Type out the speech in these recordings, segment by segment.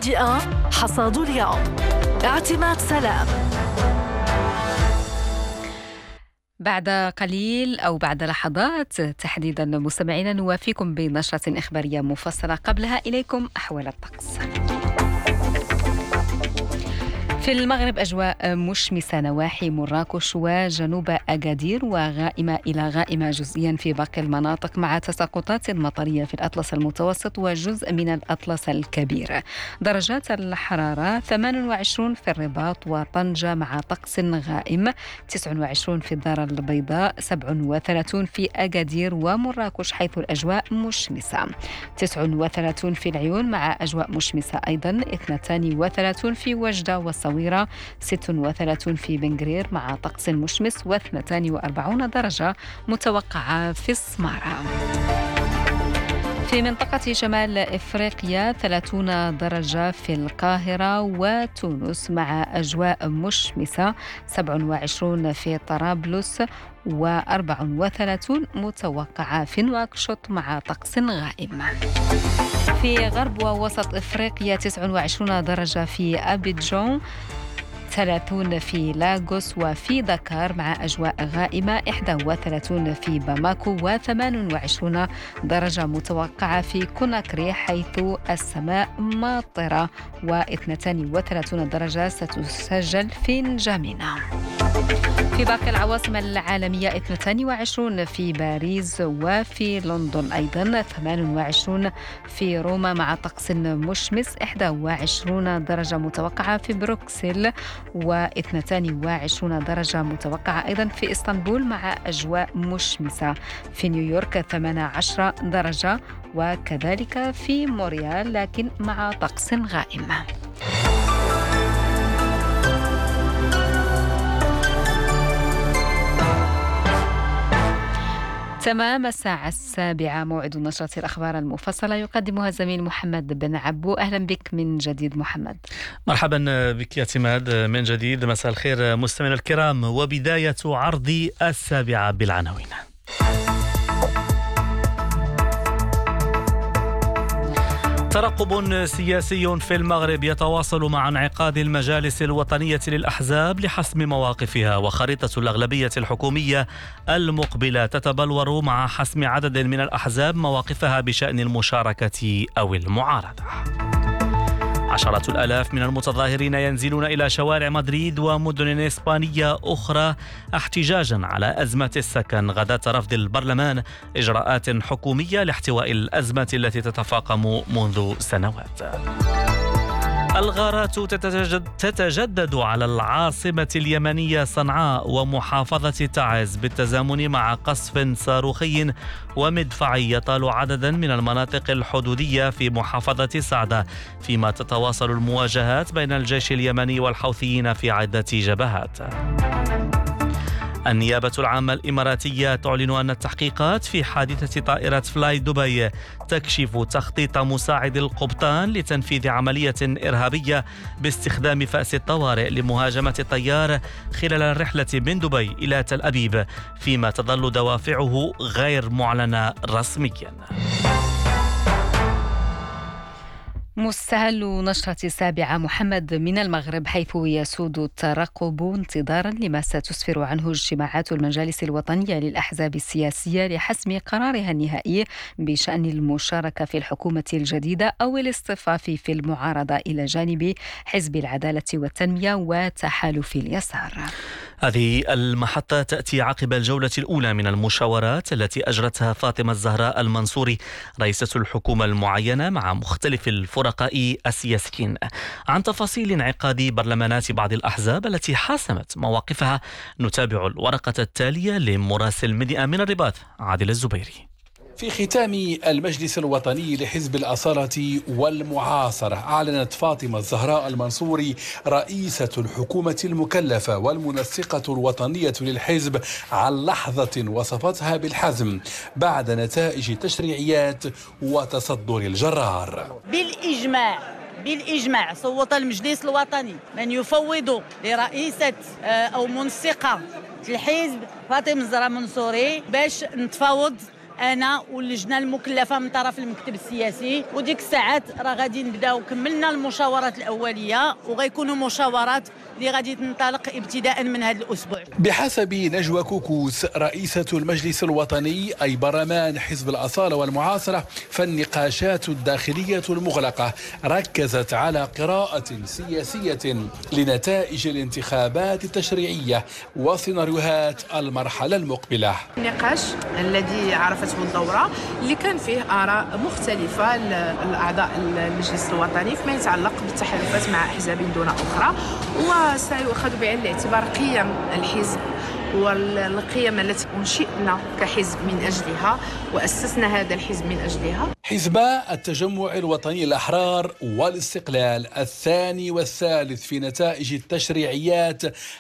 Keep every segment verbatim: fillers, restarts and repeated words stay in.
مفاجئة حصاد اليوم. اعتماد سلام. بعد قليل أو بعد لحظات تحديدا مستمعينا نوافيكم بنشرة إخبارية مفصلة. قبلها إليكم أحوال الطقس. في المغرب أجواء مشمسة نواحي مراكش وجنوب أكادير، وغائمة إلى غائمة جزئيا في باقي المناطق، مع تساقطات مطرية في الأطلس المتوسط وجزء من الأطلس الكبير. درجات الحرارة ثمانية وعشرين في الرباط وطنجة مع طقس غائم، تسعة وعشرين في الدار البيضاء، سبعة وثلاثين في أكادير ومراكش حيث الأجواء مشمسة، تسعة وثلاثين في العيون مع أجواء مشمسة أيضا، اثنين وثلاثين في وجدة والصويرة، ستة وثلاثين في بنغرير مع طقس مشمس، واثنين وأربعين درجة متوقعة في السمارة. في منطقة شمال إفريقيا ثلاثين درجة في القاهرة وتونس مع أجواء مشمسة، سبعة وعشرين في طرابلس وأربعة وثلاثين متوقعة في نواكشوط مع طقس غائم. في غرب ووسط إفريقيا تسعة وعشرين درجة في أبيجان، ثلاثين في لاغوس وفي دكار مع أجواء غائمة، واحد وثلاثين في باماكو وثمانية وعشرين درجة متوقعة في كوناكري حيث السماء ماطرة، واثنين وثلاثين درجة ستسجل في نجامينا. في باقي العواصم العالمية اثنين وعشرين في باريس وفي لندن أيضا، ثمانية وعشرين في روما مع طقس مشمس، واحد وعشرين درجة متوقعة في بروكسل واثنين وعشرين درجة متوقعة أيضا في إسطنبول مع أجواء مشمسة. في نيويورك ثمانية عشر درجة وكذلك في مونريال لكن مع طقس غائم. تمام الساعة السابعة موعد نشرة الأخبار المفصلة يقدمها الزميل محمد بن عبو. أهلا بك من جديد محمد. مرحبا بك يا اعتماد من جديد. مساء الخير مستمعينا الكرام، وبداية عرض السابعة بالعناوين. ترقب سياسي في المغرب يتواصل مع انعقاد المجالس الوطنية للأحزاب لحسم مواقفها، وخريطة الأغلبية الحكومية المقبلة تتبلور مع حسم عدد من الأحزاب مواقفها بشأن المشاركة أو المعارضة. عشرات الآلاف من المتظاهرين ينزلون إلى شوارع مدريد ومدن إسبانية أخرى احتجاجا على أزمة السكن غداة رفض البرلمان إجراءات حكومية لاحتواء الأزمة التي تتفاقم منذ سنوات. الغارات تتجدد, تتجدد على العاصمة اليمنية صنعاء ومحافظة تعز بالتزامن مع قصف صاروخي ومدفعي يطال عددا من المناطق الحدودية في محافظة سعدة، فيما تتواصل المواجهات بين الجيش اليمني والحوثيين في عدة جبهات. النيابة العامة الإماراتية تعلن أن التحقيقات في حادثة طائرة فلاي دبي تكشف تخطيط مساعد القبطان لتنفيذ عملية إرهابية باستخدام فأس الطوارئ لمهاجمة الطيار خلال الرحلة من دبي إلى تل أبيب، فيما تظل دوافعه غير معلنة رسميا. مستهل نشرة السابعة محمد من المغرب، حيث يسود الترقب انتظارا لما ستسفر عنه اجتماعات المجالس الوطنية للأحزاب السياسية لحسم قرارها النهائي بشأن المشاركة في الحكومة الجديدة أو الاصطفاف في المعارضة إلى جانب حزب العدالة والتنمية وتحالف اليسار. هذه المحطة تأتي عقب الجولة الأولى من المشاورات التي أجرتها فاطمة الزهراء المنصوري رئيسة الحكومة المعينة مع مختلف الفرقاء السياسيين عن تفاصيل انعقاد برلمانات بعض الأحزاب التي حاسمت مواقفها. نتابع الورقة التالية لمراسل مدينة من الرباط عادل الزبيري. في ختام المجلس الوطني لحزب الأصالة والمعاصرة، أعلنت فاطمة الزهراء المنصوري رئيسة الحكومة المكلفة والمنسقة الوطنية للحزب عن لحظة وصفتها بالحزم بعد نتائج تشريعيات وتصدر الجرار. بالإجماع بالإجماع صوت المجلس الوطني من يفوض لرئيسة أو منسقة الحزب فاطمة الزهراء المنصوري باش نتفاوض انا واللجنه المكلفه من طرف المكتب السياسي، وديك الساعات راه غادي نبداو كملنا المشاورات الاوليه وغيكونوا مشاورات اللي غادي تنطلق ابتداء من هذا الاسبوع. بحسب نجوى كوكوس رئيسة المجلس الوطني أي برلمان حزب الأصالة والمعاصرة، فالنقاشات الداخلية المغلقة ركزت على قراءة سياسية لنتائج الانتخابات التشريعية وسيناريوهات المرحلة المقبلة. النقاش الذي عرفته الدورة اللي كان فيه آراء مختلفة لأعضاء المجلس الوطني فيما يتعلق بالتحالفات مع أحزاب دون أخرى، وسيؤخذ بعين الاعتبار قيم الحزب والقيم التي أنشئنا كحزب من أجلها وأسسنا هذا الحزب من أجلها. حزبا التجمع الوطني الأحرار والاستقلال الثاني والثالث في نتائج التشريعيات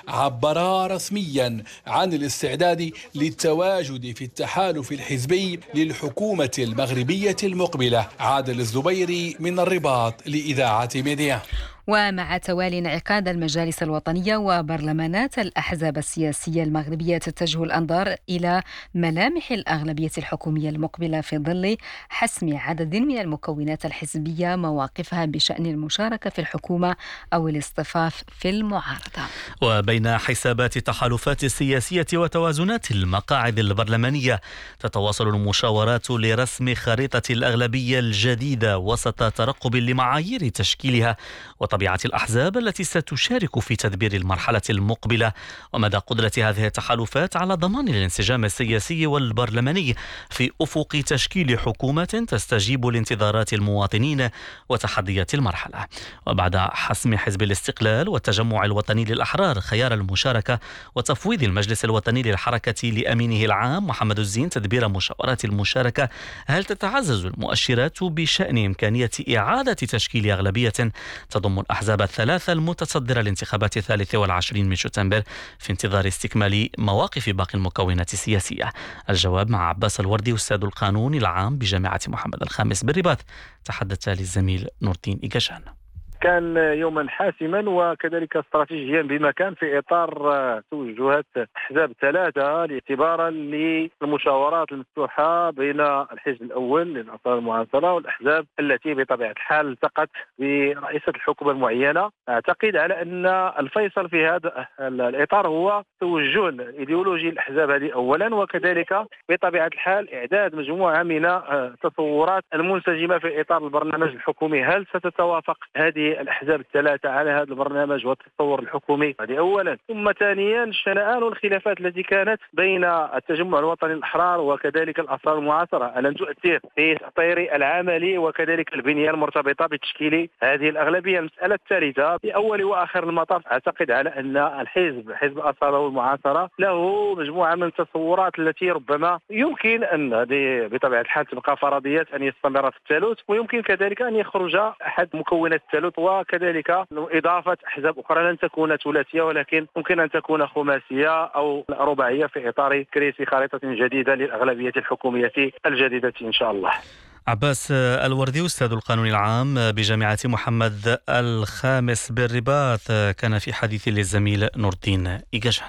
عبرا رسميا عن الاستعداد للتواجد في التحالف الحزبي للحكومة المغربية المقبلة. عادل الزبيري من الرباط لإذاعة ميديا. ومع توالي انعقاد المجالس الوطنية وبرلمانات الأحزاب السياسية المغربية تتجه الأنظار إلى ملامح الأغلبية الحكومية المقبلة في ظل حسم عدد من المكونات الحزبية مواقفها بشأن المشاركة في الحكومة أو الاصطفاف في المعارضة. وبين حسابات التحالفات السياسية وتوازنات المقاعد البرلمانية تتواصل المشاورات لرسم خريطة الأغلبية الجديدة وسط ترقب لمعايير تشكيلها وطبيعة الأحزاب التي ستشارك في تدبير المرحلة المقبلة ومدى قدرة هذه التحالفات على ضمان الانسجام السياسي والبرلماني في أفق تشكيل حكومة تستجيب لانتظارات المواطنين وتحديات المرحلة. وبعد حسم حزب الاستقلال والتجمع الوطني للأحرار خيار المشاركة وتفويض المجلس الوطني للحركة لأمينه العام محمد الزين تدبير مشاورات المشاركة، هل تتعزز المؤشرات بشأن إمكانية إعادة تشكيل أغلبية تضم الأحزاب الثلاثة المتصدرة لانتخابات الثالث والعشرين من شتنبر في انتظار استكمال مواقف باقي المكونات السياسية؟ الجواب مع عباس الوردي أستاذ القانون العام بجامعة محمد الخامس بالرباط، تحدث للزميل نور الدين إيجاشان. كان يوما حاسما وكذلك استراتيجيا بمكان في إطار توجهات أحزاب ثلاثة اعتبارا للمشاورات المفتوحة بين الحزب الأول للأصالة المعاصرة والأحزاب التي بطبيعة الحال التقت برئيسة الحكومة المعينة. أعتقد على أن الفيصل في هذا الإطار هو توجه الإيديولوجي الأحزاب هذه أولا، وكذلك بطبيعة الحال إعداد مجموعة من التصورات المنسجمة في إطار البرنامج الحكومي. هل ستتوافق هذه الأحزاب الثلاثة على هذا البرنامج والتصور الحكومي؟ هذه أولا. ثم ثانيا شنآن والخلافات التي كانت بين التجمع الوطني الأحرار وكذلك الأصالة المعاصرة ألن تؤثر في تطوير العملي وكذلك البنية المرتبطة بتشكيل هذه الأغلبية؟ المسألة الثالثة في أول وآخر المطاف أعتقد على أن الحزب حزب الأصالة والمعاصرة له مجموعة من التصورات التي ربما يمكن أن هذه بطبيعة الحال تبقى فرضيات أن يستمر في الثالث، ويمكن كذلك أن يخرج أحد مكونات الثالث، وكذلك إضافة أحزاب أخرى لن تكون ثلاثية ولكن ممكن أن تكون خماسية أو رباعية في إطار كريسي خريطة جديدة للأغلبية الحكومية الجديدة إن شاء الله. عباس الوردي أستاذ القانون العام بجامعة محمد الخامس بالرباط كان في حديث للزميل نور الدين إيجاشان.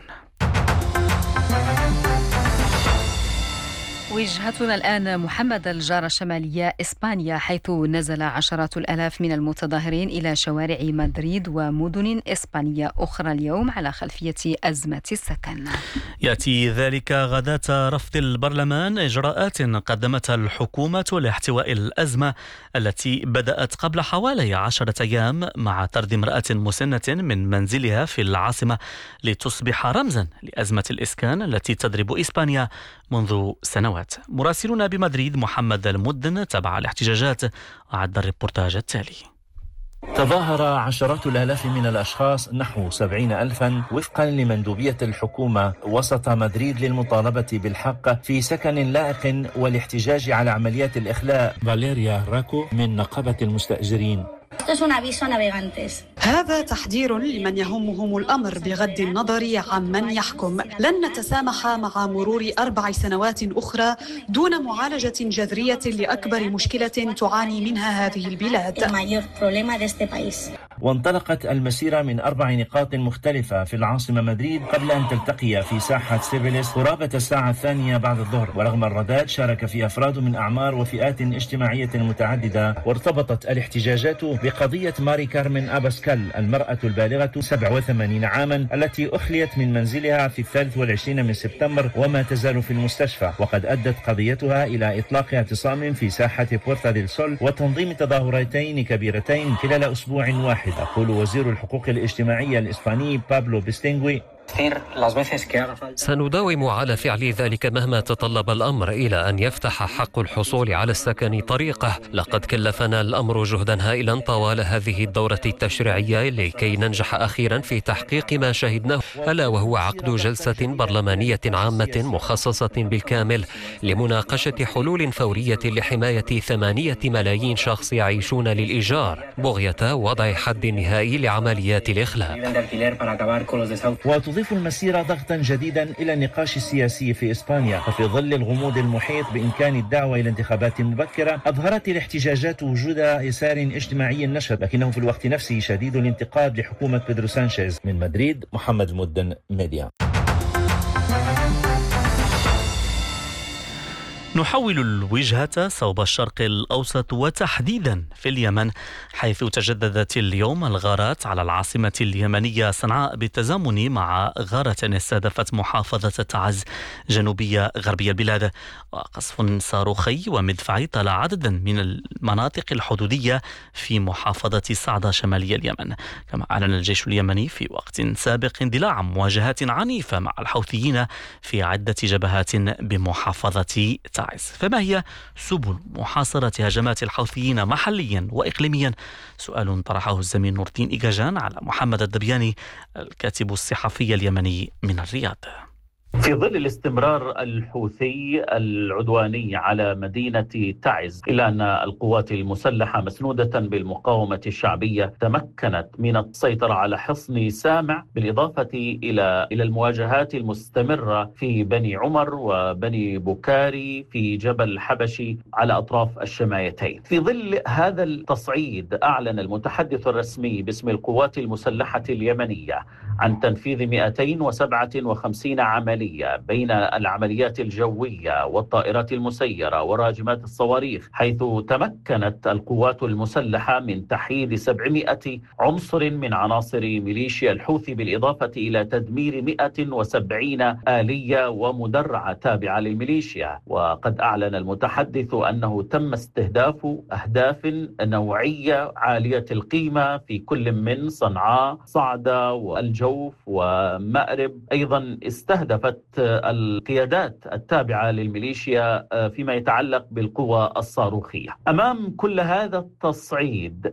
وجهتنا الآن محمد الجارة الشمالية إسبانيا، حيث نزل عشرات الآلاف من المتظاهرين إلى شوارع مدريد ومدن إسبانية أخرى اليوم على خلفية أزمة السكن. يأتي ذلك غداة رفض البرلمان إجراءات قدمتها الحكومة لاحتواء الأزمة التي بدأت قبل حوالي عشرة أيام مع طرد امرأة مسنة من منزلها في العاصمة لتصبح رمزا لأزمة الإسكان التي تضرب إسبانيا منذ سنوات. مراسلنا بمدريد محمد المدن تبع الاحتجاجات وعد الريبورتاج التالي. تظاهر عشرات الآلاف من الأشخاص نحو سبعين ألفا وفقا لمندوبية الحكومة وسط مدريد للمطالبة بالحق في سكن لائق والاحتجاج على عمليات الإخلاء. فاليريا راكو من نقابة المستأجرين. هذا تحذير لمن يهمهم الأمر بغض النظر عمن يحكم. لن نتسامح مع مرور أربع سنوات أخرى دون معالجة جذرية لأكبر مشكلة تعاني منها هذه البلاد. وانطلقت المسيرة من أربع نقاط مختلفة في العاصمة مدريد قبل أن تلتقي في ساحة سيفيليس قرابة الساعة الثانية بعد الظهر. ورغم الرذاذ شارك في أفراد من أعمار وفئات اجتماعية متعددة، وارتبطت الاحتجاجات بقضية ماري كارمن أباسكال، المرأة البالغة سبعة وثمانين عاما التي أخليت من منزلها في الثالث والعشرين من سبتمبر وما تزال في المستشفى. وقد أدت قضيتها إلى إطلاق اعتصام في ساحة بورتا ديل سول وتنظيم تظاهرتين كبيرتين خلال أسبوع واحد. يقول وزير الحقوق الاجتماعية الإسباني بابلو بيستينغوي: سنداوم على فعل ذلك مهما تطلب الأمر إلى أن يفتح حق الحصول على السكن طريقه. لقد كلفنا الأمر جهدا هائلا طوال هذه الدورة التشريعية لكي ننجح أخيرا في تحقيق ما شهدناه، ألا وهو عقد جلسة برلمانية عامة مخصصة بالكامل لمناقشة حلول فورية لحماية ثمانية ملايين شخص يعيشون للإيجار بغية وضع حد نهائي لعمليات الإخلاء. وتضيف المسيرة ضغطا جديدا إلى النقاش السياسي في إسبانيا. ففي ظل الغموض المحيط بإمكان الدعوة إلى انتخابات مبكرة، أظهرت الاحتجاجات وجود يسار اجتماعي نشط، لكنه في الوقت نفسه شديد الانتقاد لحكومة بيدرو سانشيز. من مدريد، محمد المدن، ميديا. نحول الوجهة صوب الشرق الأوسط وتحديدا في اليمن، حيث تجددت اليوم الغارات على العاصمة اليمنية صنعاء بالتزامن مع غارة استهدفت محافظة تعز جنوبية غربية البلاد. وقصف صاروخي ومدفعي طال عددا من المناطق الحدودية في محافظة صعدة شمالية اليمن. كما أعلن الجيش اليمني في وقت سابق اندلاع مواجهات عنيفة مع الحوثيين في عدة جبهات بمحافظة تعز. فما هي سبل محاصرة هجمات الحوثيين محليا وإقليميا؟ سؤال طرحه الزميل نور الدين إيجاجان على محمد الدبياني الكاتب الصحفي اليمني من الرياض. في ظل الاستمرار الحوثي العدواني على مدينة تعز، إلا أن القوات المسلحة مسنودة بالمقاومة الشعبية تمكنت من السيطرة على حصن سامع، بالإضافة إلى إلى المواجهات المستمرة في بني عمر وبني بكاري في جبل حبشي على أطراف الشمايتين. في ظل هذا التصعيد، أعلن المتحدث الرسمي باسم القوات المسلحة اليمنية عن تنفيذ مئتين وسبعة وخمسين عملية بين العمليات الجوية والطائرات المسيرة وراجمات الصواريخ، حيث تمكنت القوات المسلحة من تحييد سبعمائة عنصر من عناصر ميليشيا الحوثي، بالإضافة إلى تدمير مئة وسبعين آلية ومدرعة تابعة للميليشيا. وقد أعلن المتحدث أنه تم استهداف أهداف نوعية عالية القيمة في كل من صنعاء، صعدة، والجوف ومأرب. أيضا استهدفت القيادات التابعة للميليشيا فيما يتعلق بالقوى الصاروخية. أمام كل هذا التصعيد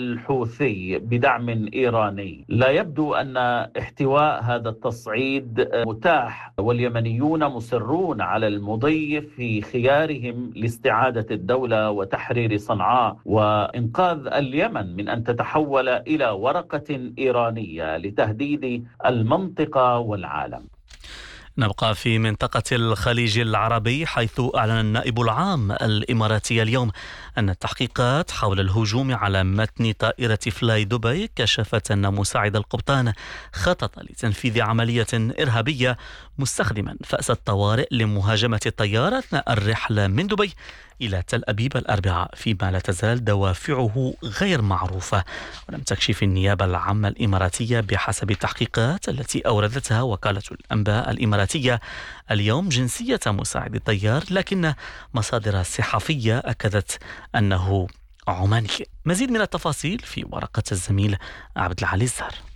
الحوثي بدعم إيراني، لا يبدو أن احتواء هذا التصعيد متاح، واليمنيون مصرون على المضي في خيارهم لاستعادة الدولة وتحرير صنعاء وإنقاذ اليمن من أن تتحول إلى ورقة إيرانية لتهديد المنطقة والعالم. نبقى في منطقة الخليج العربي، حيث أعلن النائب العام الإماراتي اليوم أن التحقيقات حول الهجوم على متن طائرة فلاي دبي كشفت أن مساعد القبطان خطط لتنفيذ عملية إرهابية مستخدما فأس الطوارئ لمهاجمة الطيارة أثناء الرحلة من دبي إلى تل أبيب الأربعاء، فيما لا تزال دوافعه غير معروفة. ولم تكشف النيابة العامة الإماراتية بحسب التحقيقات التي أوردتها وكالة الأنباء الإماراتية اليوم جنسية مساعد الطيار، لكن مصادر صحفية أكدت أنه عماني. مزيد من التفاصيل في ورقة الزميل عبد العالي الزهر.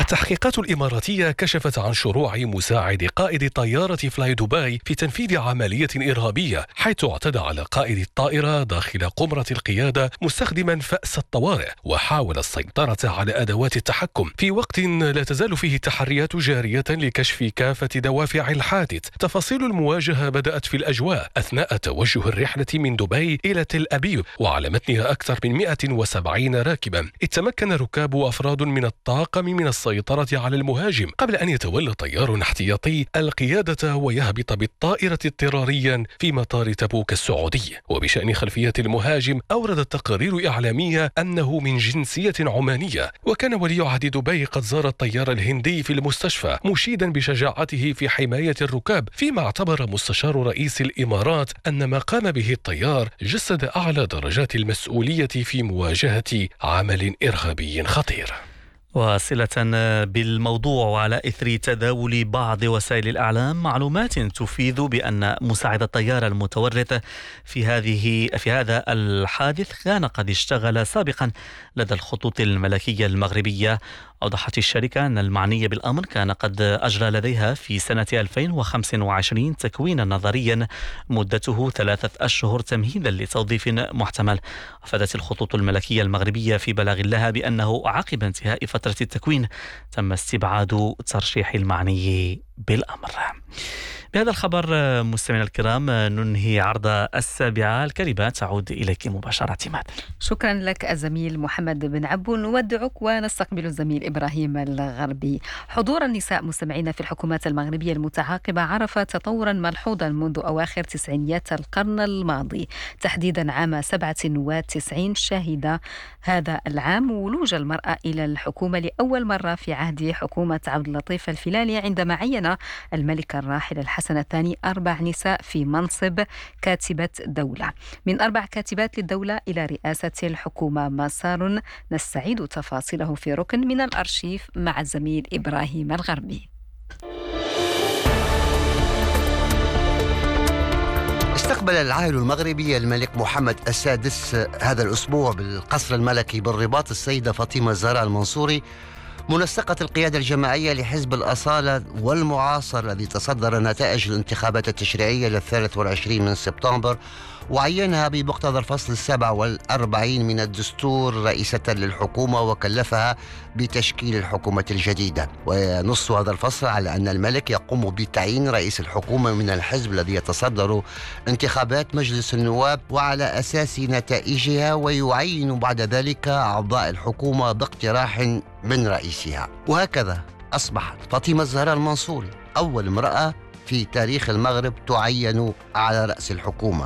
التحقيقات الإماراتية كشفت عن شروع مساعد قائد طيارة فلاي دبي في تنفيذ عملية إرهابية، حيث اعتدى على قائد الطائرة داخل قمرة القيادة مستخدما فأس الطوارئ، وحاول السيطرة على أدوات التحكم في وقت لا تزال فيه التحريات جارية لكشف كافة دوافع الحادث. تفاصيل المواجهة بدأت في الأجواء أثناء توجه الرحلة من دبي إلى تل أبيب، وعلى متنها أكثر من مئة وسبعين راكبا. إذ تمكن ركاب وأفراد من الطاقم من السيطرة على المهاجم قبل أن يتولى طيار احتياطي القيادة ويهبط بالطائرة اضطراريا في مطار تبوك السعودي. وبشأن خلفية المهاجم، أوردت تقارير إعلامية أنه من جنسية عمانية، وكان ولي عهد دبي قد زار الطيار الهندي في المستشفى مشيدا بشجاعته في حماية الركاب، فيما اعتبر مستشار رئيس الإمارات أن ما قام به الطيار جسد أعلى درجات المسؤولية في مواجهة عمل إرهابي خطير. وصلة بالموضوع، وعلى إثر تداول بعض وسائل الإعلام معلومات تفيد بأن مساعد الطيار المتورط في هذه في هذا الحادث كان قد اشتغل سابقا لدى الخطوط الملكية المغربية. أوضحت الشركة أن المعني بالأمر كان قد أجرى لديها في سنة ألفين وخمسة وعشرين تكوينا نظريا مدته ثلاثة أشهر تمهيدا لتوظيف محتمل. أفادت الخطوط الملكية المغربية في بلاغ لها بأنه عقب انتهاء فترة التكوين تم استبعاد ترشيح المعني بالأمر. بهذا الخبر مستمعينا الكرام ننهي عرض السابعة. الكلمة تعود إليك مباشرة اعتماد. شكرا لك الزميل محمد بن عبو. نودعك ونستقبل الزميل إبراهيم الغربي. حضور النساء مستمعين في الحكومات المغربية المتعاقبة عرف تطورا ملحوظا منذ أواخر تسعينيات القرن الماضي، تحديدا عام سبعة وتسعين شهد هذا العام ولوج المرأة إلى الحكومة لأول مرة في عهد حكومة عبد اللطيف الفلالي، عندما عين الملك الراحل الحسن الثاني أربع نساء في منصب كاتبة دولة. من أربع كاتبات للدولة إلى رئاسة الحكومة مسار نستعيد تفاصيله في ركن من الأرشيف مع الزميل إبراهيم الغربي. استقبل العاهل المغربي الملك محمد السادس هذا الأسبوع بالقصر الملكي بالرباط السيدة فاطمة الزهراء المنصوري، منسقة القيادة الجماعية لحزب الأصالة والمعاصر الذي تصدر نتائج الانتخابات التشريعية للثالث والعشرين من سبتمبر، وعينها بمقتضى الفصل السابع والأربعين من الدستور رئيسة للحكومة وكلفها بتشكيل الحكومة الجديدة. وينص هذا الفصل على أن الملك يقوم بتعيين رئيس الحكومة من الحزب الذي يتصدر انتخابات مجلس النواب وعلى أساس نتائجها، ويعين بعد ذلك أعضاء الحكومة باقتراح من رئيسها. وهكذا أصبحت فاطمة الزهراء المنصوري أول امرأة في تاريخ المغرب تعين على رأس الحكومة،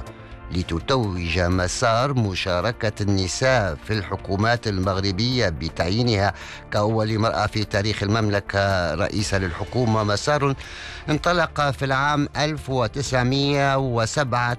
لتتوج مسار مشاركة النساء في الحكومات المغربية بتعيينها كأول امرأة في تاريخ المملكة رئيسة للحكومة، مسار انطلق في العام ألف وتسعمئة وسبعة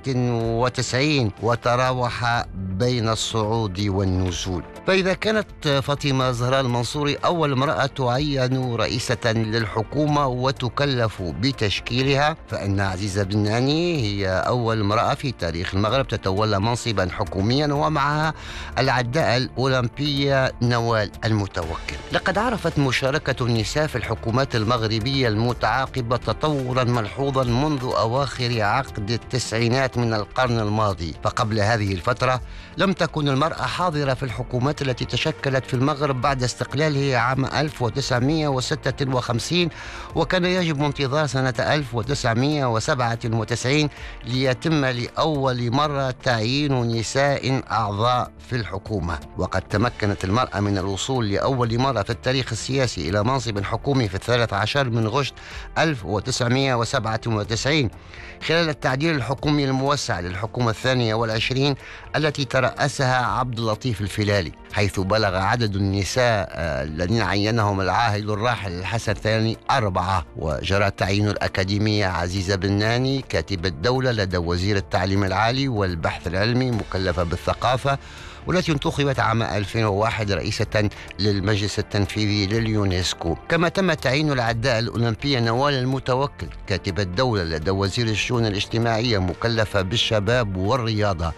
وتسعين وتراوح بين الصعود والنزول. فإذا كانت فاطمة الزهراء المنصوري أول امرأة تعين رئيسة للحكومة وتكلف بتشكيلها، فإن عزيزة بناني هي أول امرأة في تاريخ المغرب تتولى منصبا حكوميا، ومعها العداء الأولمبية نوال المتوكل. لقد عرفت مشاركة النساء في الحكومات المغربية المتعاقبة تطورا ملحوظا منذ أواخر عقد التسعينات من القرن الماضي. فقبل هذه الفترة لم تكن المرأة حاضرة في الحكومات التي تشكلت في المغرب بعد استقلاله عام ألف وتسعمئة وستة وخمسين، وكان يجب انتظار سنة ألف وتسعمئة وسبعة وتسعين ليتم لأول مرة تعيين نساء أعضاء في الحكومة. وقد تمكنت المرأة من الوصول لأول مرة في التاريخ السياسي إلى منصب حكومي في الثالث عشر من غشت ألف وتسعمئة وسبعة وتسعين خلال التعديل الحكومي الموسع للحكومة الثانية والعشرين التي ترأسها عبد اللطيف الفلالي، حيث بلغ عدد النساء الذين عينهم العاهل الراحل الحسن الثاني أربعة. وجرى تعيين الأكاديمية عزيزة بناني كاتبة دولة لدى وزير التعليم العالي والبحث العلمي مكلفة بالثقافة، والتي انتخبت عام ألفين وواحد رئيسة للمجلس التنفيذي لليونسكو. كما تم تعيين العداء الأولمبية نوال المتوكل كاتبة دولة لدى وزير الشؤون الاجتماعية مكلفة بالشباب والرياضة،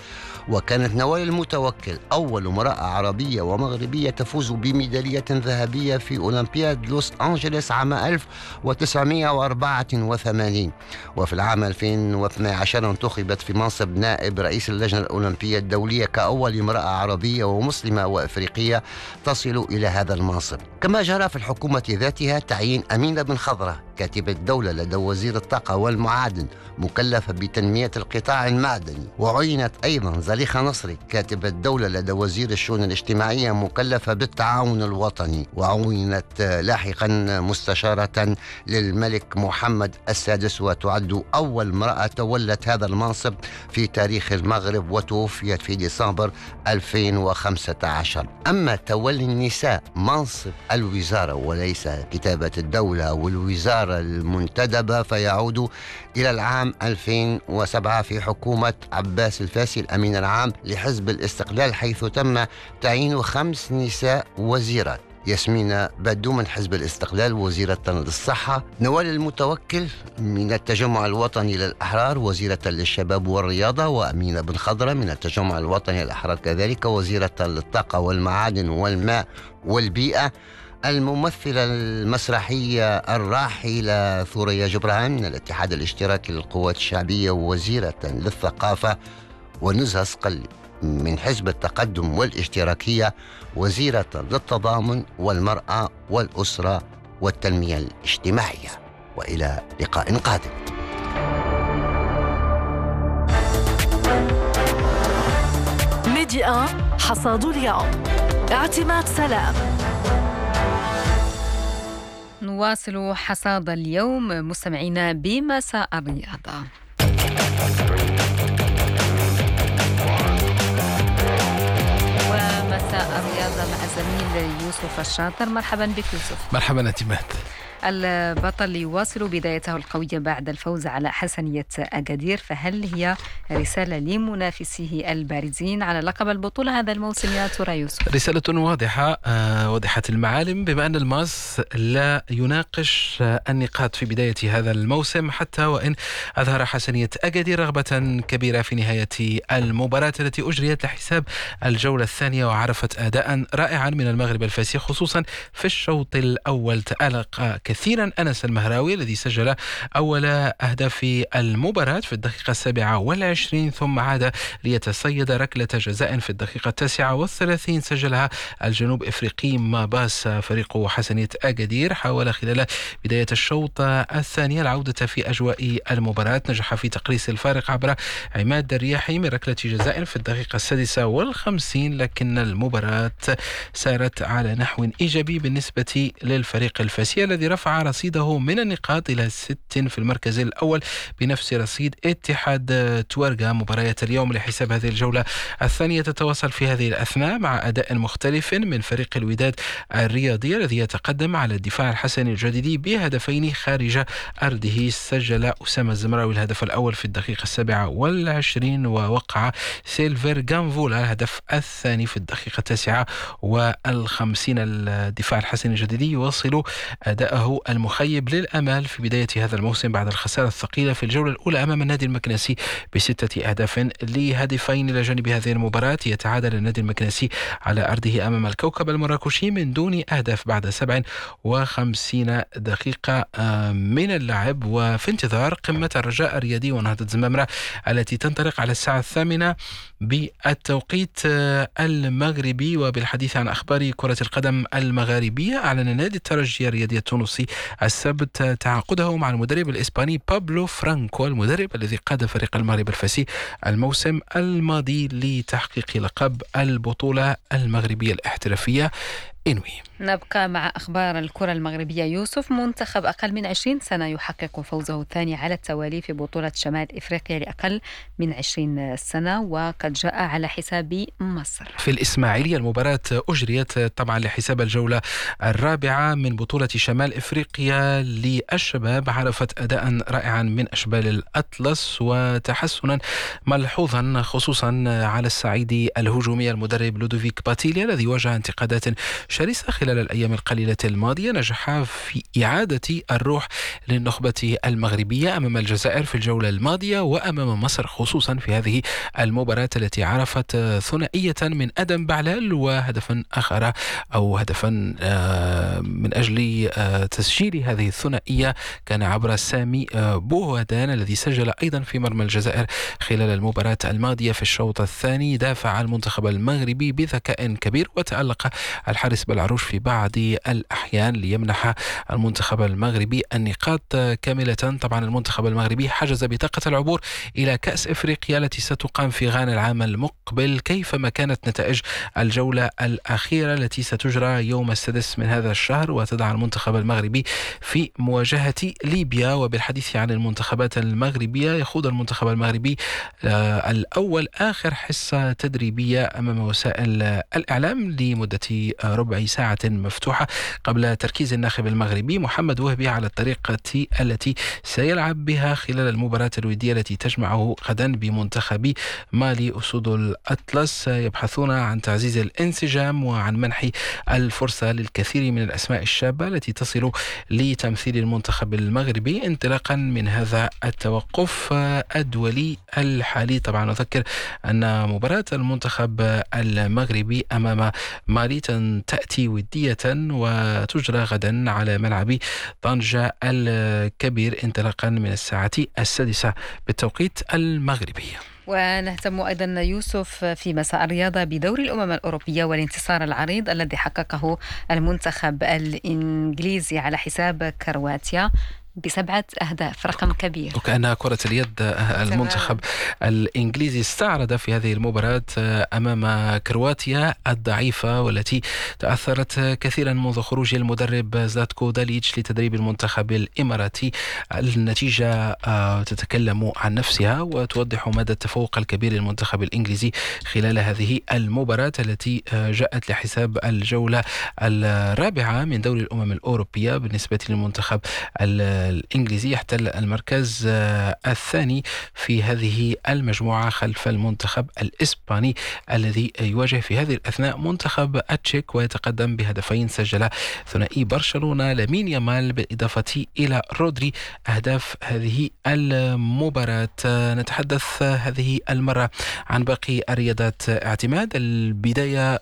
وكانت نوال المتوكل أول امرأة عربية ومغربية تفوز بميدالية ذهبية في أولمبياد لوس أنجلوس عام ألف وتسعمائة وأربعة وثمانين. وفي العام ألفين واثني عشر انتخبت في منصب نائب رئيس اللجنة الأولمبية الدولية كأول امرأة عربية ومسلمة وأفريقية تصل إلى هذا المنصب. كما جرى في الحكومة ذاتها تعيين أمينة بن خضرة كاتبة الدولة لدى وزير الطاقة والمعادن مكلفة بتنمية القطاع المعدني. وعينت أيضا زليخة نصري كاتبة الدولة لدى وزير الشؤون الاجتماعية مكلفة بالتعاون الوطني. وعينت لاحقا مستشارة للملك محمد السادس وتعد أول امرأة تولت هذا المنصب في تاريخ المغرب وتوفيت في ديسمبر ألفين وخمسة عشر. أما تولي النساء منصب الوزارة وليس كتابة الدولة والوزارة المنتدبة فيعود إلى العام ألفين وسبعة في حكومة عباس الفاسي الأمين العام لحزب الاستقلال، حيث تم تعيين خمس نساء وزيرات: ياسمين بادو من حزب الاستقلال وزيرة للصحة، نوال المتوكل من التجمع الوطني للأحرار وزيرة للشباب والرياضة، وأمينة بن خضرة من التجمع الوطني للأحرار كذلك وزيرة للطاقة والمعادن والماء والبيئة، الممثلة المسرحية الراحلة ثوريا جبران من الاتحاد الاشتراكي للقوات الشعبية وزيرة للثقافة، ونزهة صقلي من حزب التقدم والاشتراكية وزيرة للتضامن والمرأة والأسرة والتنمية الاجتماعية. وإلى لقاء قادم. ميديا حصاد اليوم. اعتماد سلام. نواصل حصاد اليوم مستمعينا بمساء الرياضة. ومساء الرياضة مع زميل يوسف الشاطر. مرحبا بك يوسف. مرحبا اعتماد. البطل يواصل بدايته القوية بعد الفوز على حسنية أكادير، فهل هي رسالة لمنافسيه البارزين على لقب البطولة هذا الموسم يا ترى يوسف؟ رسالة واضحة آه واضحة المعالم، بما أن الماس لا يناقش آه النقاط في بداية هذا الموسم، حتى وإن أظهر حسنية أكادير رغبة كبيرة في نهاية المباراة التي أجريت لحساب الجولة الثانية وعرفت أداء رائعا من المغرب الفاسي، خصوصا في الشوط الأول. تألق كثيرا أنس المهراوي الذي سجل أول أهداف المباراة في الدقيقة السابعة والعشرين، ثم عاد ليتصيد ركلة جزاء في الدقيقة التاسعة والثلاثين سجلها الجنوب إفريقي ماباس. فريق حسنية أكادير حاول خلال بداية الشوط الثاني العودة في أجواء المباراة، نجح في تقليص الفارق عبر عماد الرياحي من ركلة جزاء في الدقيقة السادسة والخمسين، لكن المباراة سارت على نحو إيجابي بالنسبة للفريق الفاسي الذي رفع رصيده من النقاط إلى ست في المركز الأول بنفس رصيد اتحاد توارغا. مباريات اليوم لحساب هذه الجولة الثانية تتواصل في هذه الأثناء مع أداء مختلف من فريق الوداد الرياضي الذي يتقدم على الدفاع الحسني الجديدي بهدفين خارج أرضه. سجل أسامة الزمراوي الهدف الأول في الدقيقة السابعة والعشرين، ووقع سيلفر غانفولا الهدف الثاني في الدقيقة التاسعة والخمسين. الدفاع الحسني الجديدي يواصل أداءه المخيب للأمال في بداية هذا الموسم بعد الخسارة الثقيلة في الجولة الأولى أمام النادي المكنسي بستة أهداف لهدفين. إلى جانب هذه المباراة يتعادل النادي المكنسي على أرضه أمام الكوكب المراكشي من دون أهداف بعد سبع وخمسين دقيقة من اللعب، وفي انتظار قمة الرجاء الرياضي ونهضة زمامرة التي تنطلق على الساعة الثامنة بالتوقيت المغربي. وبالحديث عن أخبار كرة القدم المغاربية، أعلن نادي الترجي الرياضي التونسي السبت تعاقده مع المدرب الإسباني بابلو فرانكو، المدرب الذي قاد فريق المغرب الفاسي الموسم الماضي لتحقيق لقب البطولة المغربية الاحترافية إنوي. نبقى مع أخبار الكرة المغربية يوسف. منتخب أقل من عشرين سنة يحقق فوزه الثاني على التوالي في بطولة شمال إفريقيا لأقل من عشرين سنة، وقد جاء على حساب مصر. في الإسماعيلية المباراة أجريت طبعا لحساب الجولة الرابعة من بطولة شمال إفريقيا للشباب، عرفت أداء رائعا من أشبال الأطلس وتحسنا ملحوظا خصوصا على الصعيد الهجومي. المدرب لودوفيك باتيليا الذي واجه انتقادات شرسة خلال الأيام القليلة الماضية، نجح في إعادة الروح للنخبة المغربية أمام الجزائر في الجولة الماضية وأمام مصر، خصوصا في هذه المباراة التي عرفت ثنائية من أدم بعلال وهدفا آخر أو هدفا من أجل تسجيل هذه الثنائية كان عبر سامي بوهدان الذي سجل أيضا في مرمى الجزائر خلال المباراة الماضية. في الشوط الثاني دافع المنتخب المغربي بذكاء كبير وتألق الحارس بلعروش في بعض الأحيان ليمنح المنتخب المغربي النقاط كاملة. طبعا المنتخب المغربي حجز بطاقة العبور إلى كأس إفريقيا التي ستقام في غانا العام المقبل كيفما كانت نتائج الجولة الأخيرة التي ستجرى يوم السادس من هذا الشهر، وتضع المنتخب المغربي في مواجهة ليبيا. وبالحديث عن المنتخبات المغربية، يخوض المنتخب المغربي آه الأول آخر حصة تدريبية أمام وسائل الإعلام لمدة ربع ساعة مفتوحة قبل تركيز الناخب المغربي محمد وهبي على الطريقة التي سيلعب بها خلال المباراة الودية التي تجمعه غدا بمنتخب مالي أسود الأطلس. يبحثون عن تعزيز الانسجام وعن منح الفرصة للكثير من الأسماء الشابة التي تصل لتمثيل المنتخب المغربي انطلاقا من هذا التوقف الدولي الحالي. طبعا نذكر أن مباراة المنتخب المغربي أمام مالي تأتي ودية وتجرى غدا على ملعب طنجة الكبير انطلاقا من الساعة السادسة بالتوقيت المغربي. ونهتم أيضا يوسف في مساء الرياضة بدوري الأمم الأوروبية والانتصار العريض الذي حققه المنتخب الإنجليزي على حساب كرواتيا بسبعة أهداف، رقم كبير. وكأنها كرة اليد المنتخب الإنجليزي استعرض في هذه المباراة أمام كرواتيا الضعيفة والتي تأثرت كثيرا منذ خروج المدرب زلاتكو داليتش لتدريب المنتخب الإماراتي. النتيجة تتكلم عن نفسها وتوضح مدى التفوق الكبير للمنتخب الإنجليزي خلال هذه المباراة التي جاءت لحساب الجولة الرابعة من دوري الأمم الأوروبية. بالنسبة للمنتخب الإنجليزي يحتل المركز الثاني في هذه المجموعة خلف المنتخب الإسباني الذي يواجه في هذه الأثناء منتخب التشيك ويتقدم بهدفين سجل ثنائي برشلونة لامين يامال بالإضافة إلى رودري أهداف هذه المباراة. نتحدث هذه المرة عن باقي الرياضات. اعتماد البداية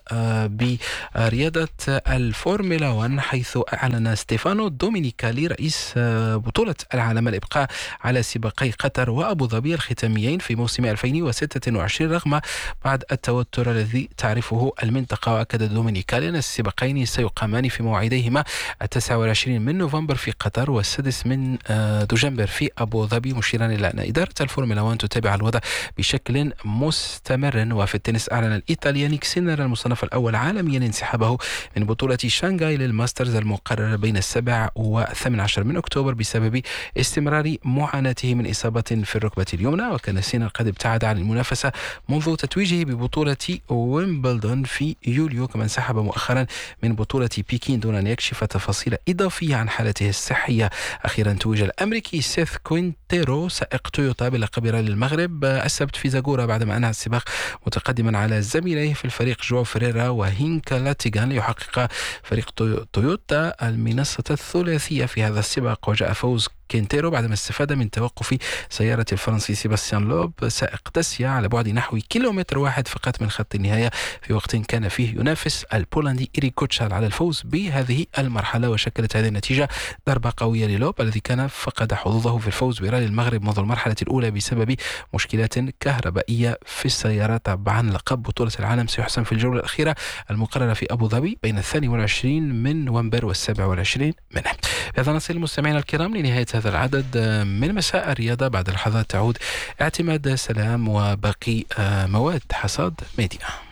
برياضة الفورمولا واحد حيث أعلن ستيفانو دومينيكالي رئيس بطولة العالم الإبقاء على سباقي قطر وأبو ظبي الختاميين في موسم ألفين وستة وعشرين رغم بعض التوتر الذي تعرفه المنطقة. وأكد دومينيكالي أن السباقين سيقامان في موعديهما التاسع والعشرين من نوفمبر في قطر والسادس من دجنبر في أبو ظبي، مشيرا إلى أن إدارة الفورمولا واحد تتابع الوضع بشكل مستمر. وفي التنس أعلن الإيطالي نيك سينر المصنف الأول عالميا انسحابه من بطولة شانغهاي للماسترز المقررة بين السابع والثامن عشر من أكتوبر بسبب استمرار معاناته من إصابة في الركبة اليمنى. وكان سينر قد ابتعد عن المنافسة منذ تتويجه ببطولة ويمبلدون في يوليو، كما انسحب مؤخرا من بطولة بكين دون أن يكشف تفاصيل إضافية عن حالته الصحية. أخيرا توج الأمريكي سيث كوينتيرو سائق تويوتا بلقب رالي المغرب السبت في زاغورا بعدما أنهى السباق متقدما على زميليه في الفريق جواو فريرا وهينكا لاتيغان ليحقق فريق تويوتا المنصة الثلاثية في هذا السباق. وجاء فوز كينتيرو بعدما استفاد من توقف سيارة الفرنسي سيباستيان لوب سائق داسيا على بعد نحو كيلومتر واحد فقط من خط النهاية في وقت كان فيه ينافس البولندي إيريك كوتشال على الفوز بهذه المرحلة. وشكلت هذه النتيجة ضربة قوية للوب الذي كان فقد حظوظه في الفوز برالي المغرب منذ المرحلة الأولى بسبب مشكلات كهربائية في السيارة. طبعا لقب بطولة العالم سيحسم في الجولة الأخيرة المقررة في أبو ظبي بين الثاني والعشرين من نوفمبر والسابع والعشرين منه. بهذا نصل المستمعين الكرام لنهاية هذا العدد من مساء الرياضة. بعد لحظات تعود اعتماد سلام وباقي مواد حصاد ميديا.